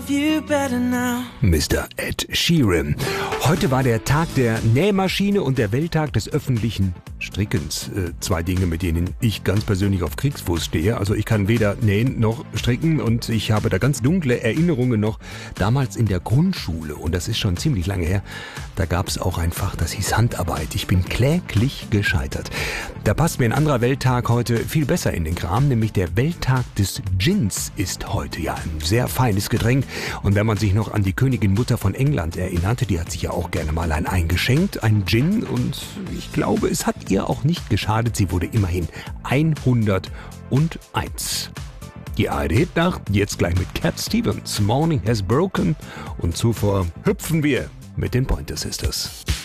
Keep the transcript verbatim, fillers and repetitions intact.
love you better now. Mister Ed Sheeran. Heute war der Tag der Nähmaschine und der Welttag des öffentlichen Strickens. Äh, zwei Dinge, mit denen ich ganz persönlich auf Kriegsfuß stehe. Also ich kann weder nähen noch stricken und ich habe da ganz dunkle Erinnerungen noch. Damals in der Grundschule, und das ist schon ziemlich lange her, da gab es auch ein Fach, das hieß Handarbeit. Ich bin kläglich gescheitert. Da passt mir ein anderer Welttag heute viel besser in den Kram, nämlich der Welttag des Gins ist heute. Ja, ein sehr feines Getränk. Und wenn man sich noch an die Königin Mutter von England erinnerte, die hat sich ja auch gerne mal ein eingeschenkt, ein Gin. Und ich glaube, es hat ihr auch nicht geschadet. Sie wurde immerhin hunderteins. Die A R D-Hitnacht, jetzt gleich mit Cat Stevens. Morning has broken. Und zuvor hüpfen wir mit den Pointer Sisters.